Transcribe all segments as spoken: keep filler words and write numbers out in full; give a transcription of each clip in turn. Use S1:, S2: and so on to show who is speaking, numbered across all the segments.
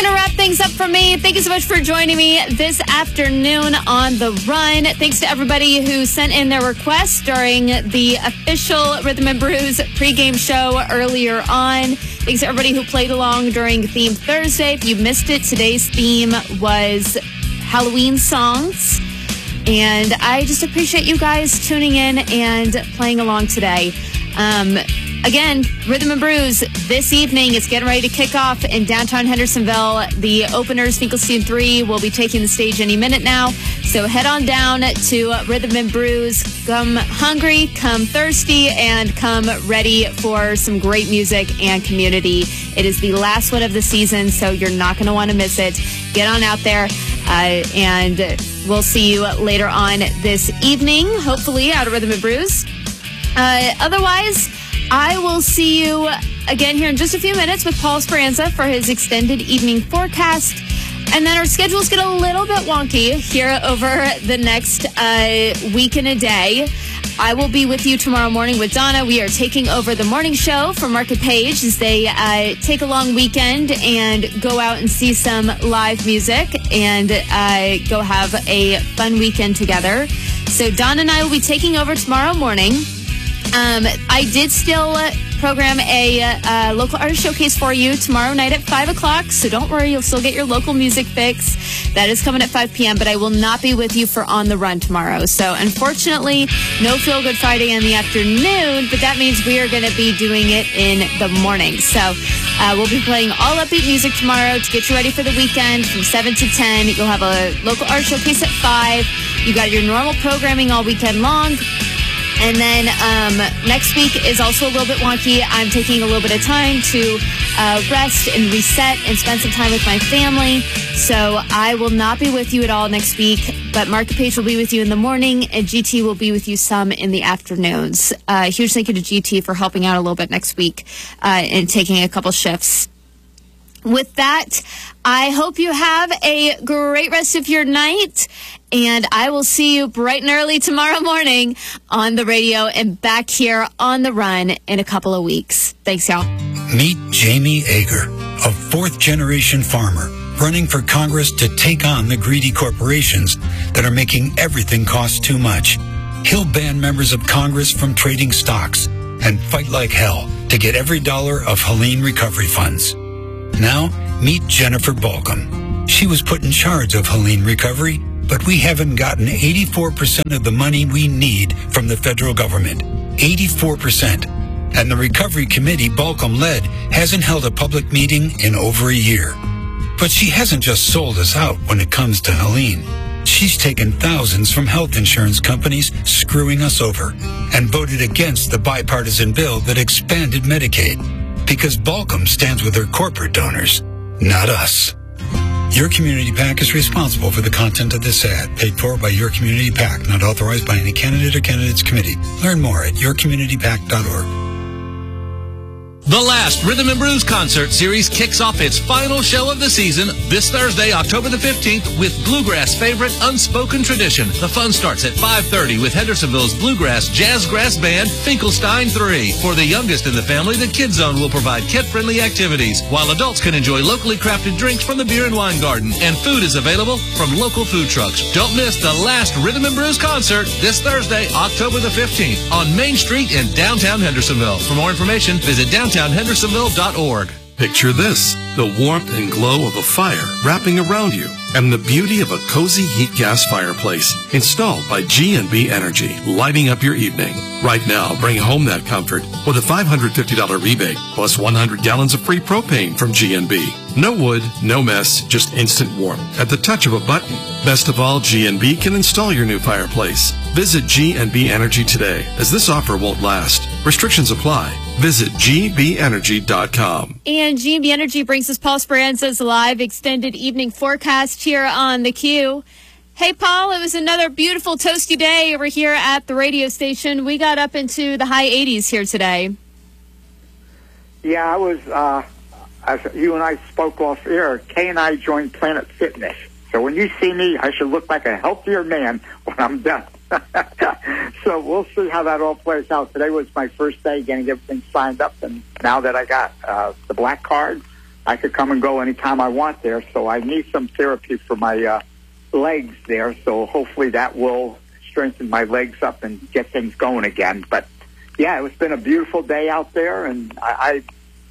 S1: going to wrap things up for me. Thank you so much for joining me this afternoon on The Run. Thanks to everybody who sent in their requests during the official Rhythm and Brews pregame show earlier on. Thanks to everybody who played along during Theme Thursday. If you missed it, today's theme was Halloween songs. And I just appreciate you guys tuning in and playing along today. Um, again, Rhythm and Brews this evening is getting ready to kick off in downtown Hendersonville. The openers, Finkelstein three, will be taking the stage any minute now. So head on down to Rhythm and Brews. Come hungry, come thirsty, and come ready for some great music and community. It is the last one of the season, so you're not going to want to miss it. Get on out there, uh, and we'll see you later on this evening, hopefully out of Rhythm and Brews. Uh, otherwise, I will see you again here in just a few minutes with Paul Speranza for his extended evening forecast. And then our schedules get a little bit wonky here over the next uh, week and a day. I will be with you tomorrow morning with Donna. We are taking over the morning show for Market Page as they uh, take a long weekend and go out and see some live music and uh, go have a fun weekend together. So Donna and I will be taking over tomorrow morning. Um, I did still program a uh, local artist showcase for you tomorrow night at five o'clock, so don't worry, you'll still get your local music fix. That is coming at five p.m., but I will not be with you for On the Run tomorrow. So unfortunately, no Feel Good Friday in the afternoon, but that means we are going to be doing it in the morning. So uh, we'll be playing all upbeat music tomorrow to get you ready for the weekend from seven to ten. You'll have a local art showcase at five. You got your normal programming all weekend long. And then um, next week is also a little bit wonky. I'm taking a little bit of time to uh, rest and reset and spend some time with my family. So I will not be with you at all next week, but Market Page will be with you in the morning, and G T will be with you some in the afternoons. Uh, huge thank you to G T for helping out a little bit next week uh, and taking a couple shifts. With that, I hope you have a great rest of your night, and I will see you bright and early tomorrow morning on the radio and back here on The Run in a couple of weeks. Thanks, y'all.
S2: Meet Jamie Ager, a fourth-generation farmer running for Congress to take on the greedy corporations that are making everything cost too much. He'll ban members of Congress from trading stocks and fight like hell to get every dollar of Helene recovery funds. Now, meet Jennifer Balcom. She was put in charge of Helene Recovery, but we haven't gotten eighty-four percent of the money we need from the federal government. eighty-four percent. And the Recovery Committee Balcom led hasn't held a public meeting in over a year. But she hasn't just sold us out when it comes to Helene. She's taken thousands from health insurance companies screwing us over and voted against the bipartisan bill that expanded Medicaid. Because Balcom stands with her corporate donors, not us. Your Community PAC is responsible for the content of this ad, paid for by Your Community PAC, not authorized by any candidate or candidates committee. Learn more at your community pac dot org.
S3: The last Rhythm and Brews concert series kicks off its final show of the season this Thursday, October the fifteenth, with Bluegrass favorite Unspoken Tradition. The fun starts at five thirty with Hendersonville's Bluegrass Jazzgrass Band, Finkelstein three. For the youngest in the family, the Kids Zone will provide kid-friendly activities, while adults can enjoy locally crafted drinks from the Beer and Wine Garden, and food is available from local food trucks. Don't miss the last Rhythm and Brews concert this Thursday, October the fifteenth, on Main Street in downtown Hendersonville. For more information, visit downtown hendersonville dot org.
S4: Picture this, the warmth and glow of a fire wrapping around you, and the beauty of a cozy heat gas fireplace installed by G and B Energy, lighting up your evening. Right now, bring home that comfort with a five hundred fifty dollars rebate plus one hundred gallons of free propane from G and B. No wood, no mess, just instant warmth at the touch of a button. Best of all, G and B can install your new fireplace. Visit G and B Energy today, as this offer won't last. Restrictions apply. Visit G B energy dot com.
S1: And G and B Energy brings us Paul Speranza's live extended evening forecast here on the Q. Hey, Paul, it was another beautiful toasty day over here at the radio station. We got up into the high eighties here today.
S5: Yeah, I was, uh, as you and I spoke off air, Kay and I joined Planet Fitness. So when you see me, I should look like a healthier man when I'm done. So we'll see how that all plays out. Today was my first day getting everything signed up, and now that I got uh, the black card, I could come and go anytime I want there. So I need some therapy for my uh, legs there. So hopefully that will strengthen my legs up and get things going again. But yeah, it's been a beautiful day out there, and I, I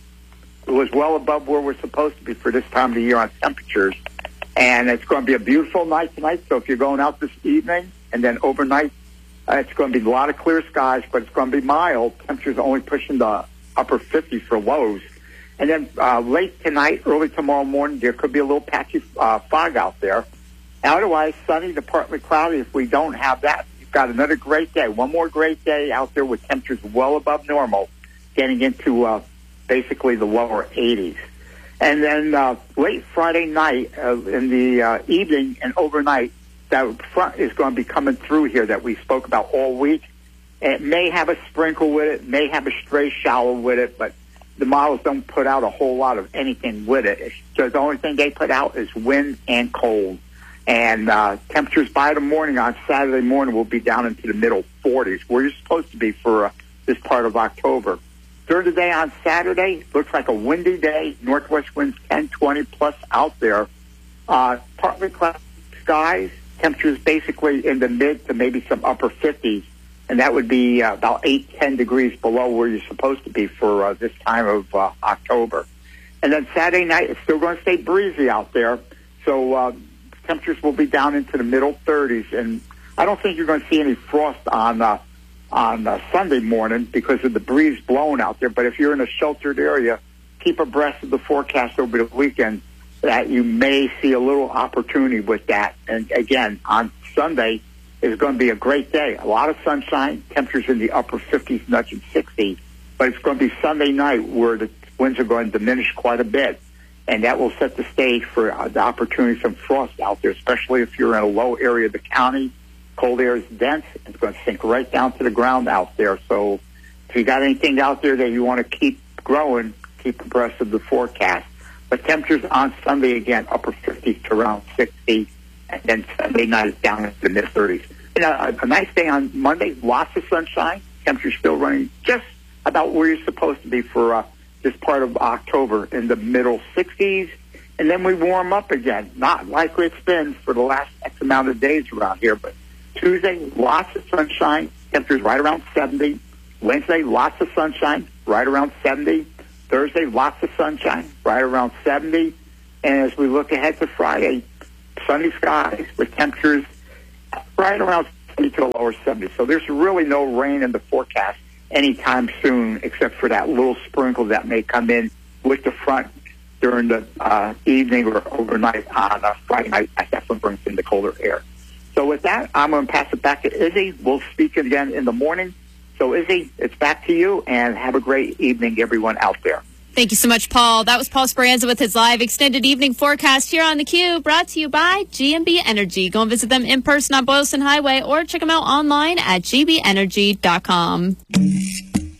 S5: it was well above where we're supposed to be for this time of the year on temperatures. And it's going to be a beautiful night tonight. So if you're going out this evening and then overnight, uh, it's going to be a lot of clear skies, but it's going to be mild. Temperatures only pushing the upper fifties for lows. And then uh, late tonight, early tomorrow morning, there could be a little patchy uh, fog out there. Otherwise, sunny to partly cloudy. If we don't have that, you've got another great day. One more great day out there with temperatures well above normal, getting into uh, basically the lower eighties. And then uh, late Friday night, uh, in the uh, evening and overnight, that front is going to be coming through here that we spoke about all week. And it may have a sprinkle with it, may have a stray shower with it, but the models don't put out a whole lot of anything with it. It's just the only thing they put out is wind and cold. And uh, temperatures by the morning on Saturday morning will be down into the middle forties, where you're supposed to be for uh, this part of October. During the day on Saturday, looks like a windy day. Northwest winds ten, twenty plus out there. Uh, partly cloudy skies. Temperatures basically in the mid to maybe some upper fifties. And that would be uh, about eight, ten degrees below where you're supposed to be for uh, this time of uh, October. And then Saturday night, it's still going to stay breezy out there. So uh, temperatures will be down into the middle thirties. And I don't think you're going to see any frost on uh, on uh, Sunday morning because of the breeze blowing out there. But if you're in a sheltered area, keep abreast of the forecast over the weekend that you may see a little opportunity with that. And again, on Sunday, it's going to be a great day. A lot of sunshine, temperatures in the upper fifties, nudging sixty. But it's going to be Sunday night where the winds are going to diminish quite a bit. And that will set the stage for uh, the opportunity for some frost out there, especially if you're in a low area of the county. Cold air is dense. It's going to sink right down to the ground out there. So if you got anything out there that you want to keep growing, keep abreast of the forecast. But temperatures on Sunday, again, upper fifties to around sixty. And then Sunday night is down into the mid-thirties. You know, a, a nice day on Monday, lots of sunshine. Temperatures still running just about where you're supposed to be for uh, this part of October in the middle sixties. And then we warm up again. Not like it's been for the last X amount of days around here. But Tuesday, lots of sunshine. Temperatures right around seventy. Wednesday, lots of sunshine, right around seventy. Thursday, lots of sunshine, right around seventy. And as we look ahead to Friday, sunny skies with temperatures right around seventy to the lower seventies. So there's really no rain in the forecast anytime soon, except for that little sprinkle that may come in with the front during the uh, evening or overnight on uh, Friday night. That definitely brings in the colder air. So with that, I'm going to pass it back to Izzy. We'll speak again in the morning. So Izzy, it's back to you, and have a great evening, everyone out there.
S1: Thank you so much, Paul. That was Paul Speranza with his live extended evening forecast here on theCUBE, brought to you by G M B Energy. Go and visit them in person on Boylston Highway or check them out online at g b energy dot com.